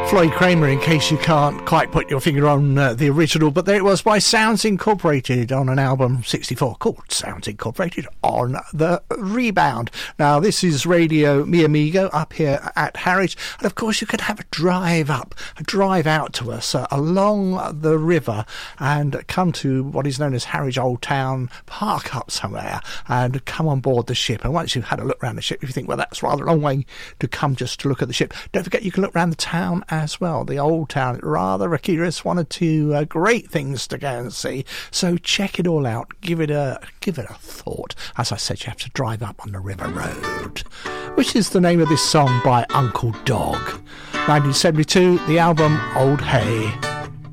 Floyd Kramer, in case you can't quite put your finger on the original, but there it was by Sounds Incorporated on an album 64 called Sounds Incorporated on the Rebound. Now, this is Radio Mi Amigo up here at Harwich, and of course you could have a drive out to us along the river and come to what is known as Harwich Old Town, park up somewhere and come on board the ship. And once you've had a look around the ship, if you think, well, that's rather a long way to come just to look at the ship, don't forget you can look around the town as well. The old town, rather a curious, one or two great things to go and see. So check it all out. Give it a thought. As I said, you have to drive up on the River Road, which is the name of this song by Uncle Dog. 1972, the album Old Hay.